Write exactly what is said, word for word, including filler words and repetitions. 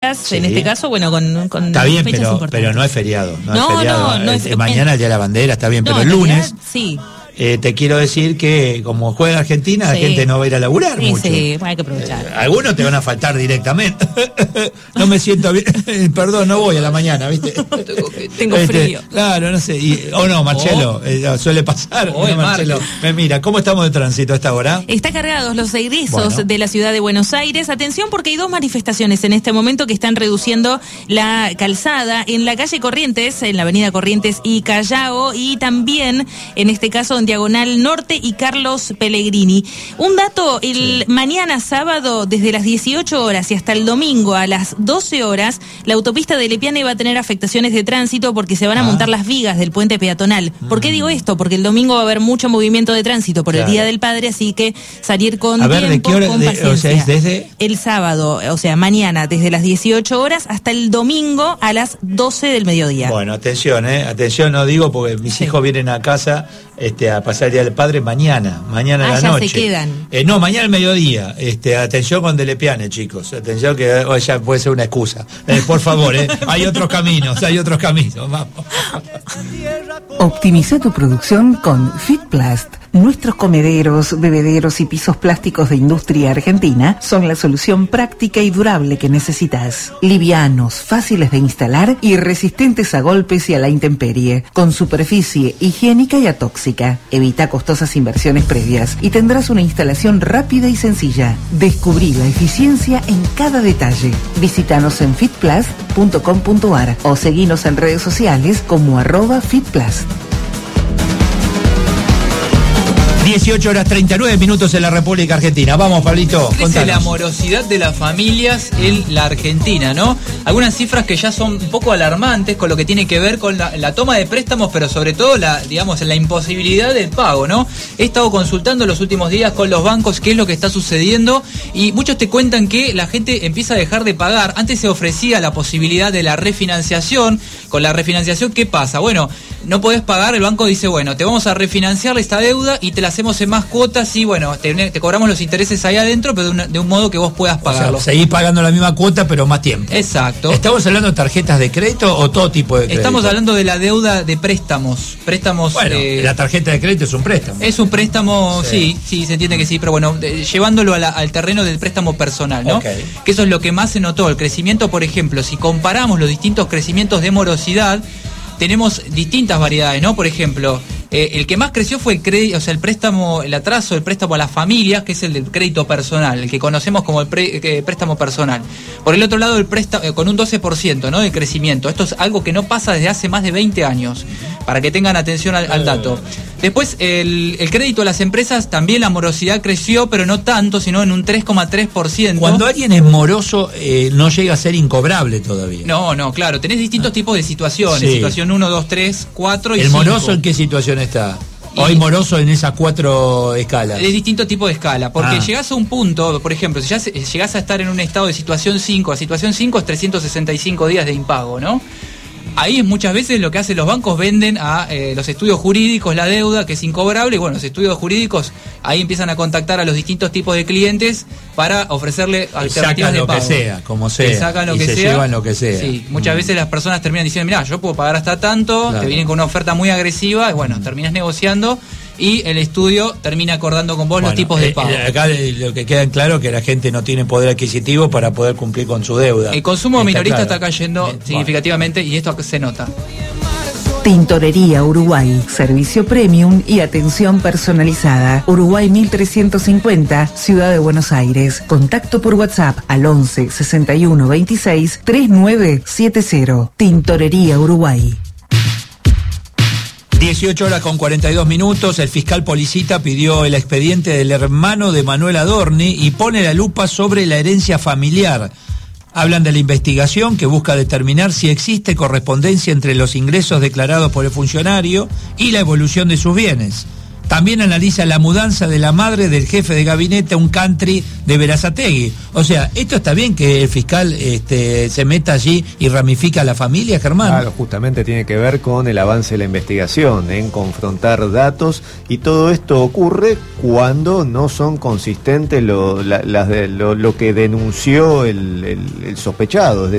empresas, sí. en este caso, bueno, con, con está bien, fechas pero, importantes. pero no es feriado. No, no, es feriado. no, no es, es, mañana el Día de la Bandera, está bien, no, pero el lunes... Sí. Eh, te quiero decir que como juega Argentina, sí. la gente no va a ir a laburar sí, mucho. Sí, hay que aprovechar. Eh, algunos te van a faltar directamente. No me siento bien. Perdón, no voy a la mañana, ¿viste? Tengo frío. Este, claro, no sé. Y, o no, Marcelo, oh. eh, suele pasar. Oh, no, Marcelo, me mira, ¿cómo estamos de tránsito a esta hora? Está cargados los egresos bueno. de la ciudad de Buenos Aires. Atención porque hay dos manifestaciones en este momento que están reduciendo la calzada en la calle Corrientes, en la avenida Corrientes y Callao, y también, en este caso, en Diagonal Norte y Carlos Pellegrini. Un dato, el sí. mañana sábado, desde las dieciocho horas y hasta el domingo a las doce horas, la autopista de Lepiane va a tener afectaciones de tránsito porque se van a ah. montar las vigas del puente peatonal. Mm. ¿Por qué digo esto? Porque el domingo va a haber mucho movimiento de tránsito por claro. el Día del Padre, así que salir con a ver, tiempo, ¿de qué hora? con De, paciencia. O sea, ¿es desde? El sábado, o sea, mañana, desde las dieciocho horas hasta el domingo a las doce del mediodía. Bueno, atención, eh, atención, no digo porque mis sí. hijos vienen a casa este, a pasar el Día del Padre mañana, mañana ah, a la ya noche. Se quedan. Eh, no, mañana al mediodía. Este, atención con Delepiane, chicos. Atención que oh, ya puede ser una excusa. Eh, por favor, eh, hay otros caminos, hay otros caminos. Vamos. Optimiza tu producción con Fitplast. Nuestros comederos, bebederos y pisos plásticos de industria argentina son la solución práctica y durable que necesitas. Livianos, fáciles de instalar y resistentes a golpes y a la intemperie, con superficie higiénica y atóxica. Evita costosas inversiones previas y tendrás una instalación rápida y sencilla. Descubrí la eficiencia en cada detalle. Visítanos en fitplast punto com punto ar o seguinos en redes sociales como arroba fitplast. dieciocho horas treinta y nueve minutos en la República Argentina. Vamos, Pablito, crece contanos. La morosidad de las familias en la Argentina, ¿no? Algunas cifras que ya son un poco alarmantes con lo que tiene que ver con la, la toma de préstamos, pero sobre todo la, digamos, la imposibilidad del pago, ¿no? He estado consultando los últimos días con los bancos qué es lo que está sucediendo y muchos te cuentan que la gente empieza a dejar de pagar. Antes se ofrecía la posibilidad de la refinanciación. Con la refinanciación, ¿qué pasa? Bueno, no podés pagar, el banco dice, bueno, te vamos a refinanciar esta deuda y te la hacemos en más cuotas y bueno, te, te cobramos los intereses ahí adentro, pero de, una, de un modo que vos puedas pagarlo. O sea, seguís pagando la misma cuota, pero más tiempo. Exacto. ¿Estamos hablando de tarjetas de crédito o todo tipo de crédito? Estamos hablando de la deuda de préstamos. Préstamos. Bueno, eh, la tarjeta de crédito es un préstamo. Es un préstamo, sí, sí, sí se entiende que sí, pero bueno, de, llevándolo a la, al terreno del préstamo personal, ¿no? Okay. Que eso es lo que más se notó. El crecimiento, por ejemplo, si comparamos los distintos crecimientos de morosidad, tenemos distintas variedades, ¿no? Por ejemplo, eh, el que más creció fue el crédito, o sea, el préstamo, el atraso del préstamo a las familias, que es el del crédito personal, el que conocemos como el pre, eh, préstamo personal. Por el otro lado, el préstamo, eh, con un doce por ciento, ¿no? De crecimiento. Esto es algo que no pasa desde hace más de veinte años, para que tengan atención al, al dato. Después, el, el crédito a las empresas, también la morosidad creció, pero no tanto, sino en un tres coma tres por ciento. Cuando alguien es moroso, eh, no llega a ser incobrable todavía. No, no, claro. Tenés distintos ah. tipos de situaciones. Sí. Situación uno, dos, tres, cuatro y ¿El cinco. moroso en qué situación está? ¿O hay moroso en esas cuatro escalas? Es distinto tipo de escala, porque ah. llegás a un punto, por ejemplo, si ya llegás a estar en un estado de situación cinco, a situación cinco es trescientos sesenta y cinco días de impago, ¿no? Ahí muchas veces lo que hacen los bancos, venden a eh, los estudios jurídicos la deuda, que es incobrable, y bueno, los estudios jurídicos ahí empiezan a contactar a los distintos tipos de clientes para ofrecerle alternativas de pago. Sacan lo que sea, como sea, te sacan lo y que se sea. llevan lo que sea. Sí, muchas mm. veces las personas terminan diciendo, mirá, yo puedo pagar hasta tanto, claro. Te vienen con una oferta muy agresiva, y bueno, mm. terminas negociando, y el estudio termina acordando con vos bueno, los tipos de pago. Eh, acá lo que queda en claro es que la gente no tiene poder adquisitivo para poder cumplir con su deuda. El consumo está minorista claro. está cayendo Bien, significativamente bueno. Y esto se nota. Tintorería Uruguay, servicio premium y atención personalizada. Uruguay mil trescientos cincuenta, Ciudad de Buenos Aires. Contacto por WhatsApp al once sesenta y uno veintiséis treinta y nueve setenta. Tintorería Uruguay. dieciocho horas con cuarenta y dos minutos, el fiscal Policita pidió el expediente del hermano de Manuel Adorni y pone la lupa sobre la herencia familiar. Hablan de la investigación que busca determinar si existe correspondencia entre los ingresos declarados por el funcionario y la evolución de sus bienes. También analiza la mudanza de la madre del jefe de gabinete a un country de Berazategui. O sea, esto está bien que el fiscal este, se meta allí y ramifica a la familia, Germán. Claro, justamente tiene que ver con el avance de la investigación, en confrontar datos, y todo esto ocurre cuando no son consistentes lo, la, las de, lo, lo que denunció el, el, el sospechado. Es